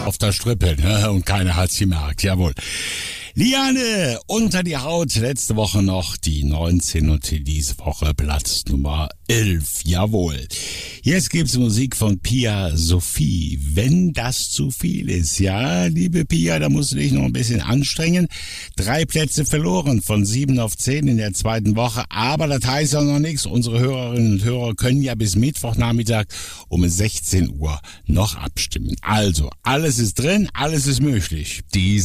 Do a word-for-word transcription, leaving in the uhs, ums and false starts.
auf der Strippe, ne? Und keiner hat's gemerkt, jawohl. Liane, unter die Haut, letzte Woche noch die neunzehn und diese Woche Platz Nummer elf, jawohl. Jetzt gibt's Musik von Pia Sophie, wenn das zu viel ist. Ja, liebe Pia, da musst du dich noch ein bisschen anstrengen. Drei Plätze verloren, von sieben auf zehn in der zweiten Woche, aber das heißt ja noch nichts. Unsere Hörerinnen und Hörer können ja bis Mittwochnachmittag um sechzehn Uhr noch abstimmen. Also, alles ist drin, alles ist möglich. Die